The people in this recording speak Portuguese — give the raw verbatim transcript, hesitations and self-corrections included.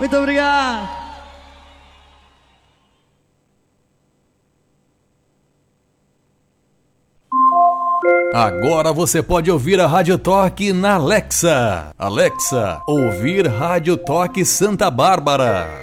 Muito obrigado. Agora você pode ouvir a Rádio Toque na Alexa. Alexa, ouvir Rádio Toque Santa Bárbara.